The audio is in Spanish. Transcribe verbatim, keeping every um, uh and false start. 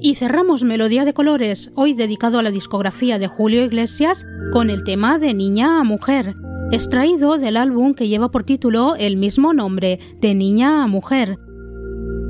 Y cerramos Melodía de Colores, hoy dedicado a la discografía de Julio Iglesias, con el tema de Niña a Mujer, extraído del álbum que lleva por título el mismo nombre, De Niña a Mujer.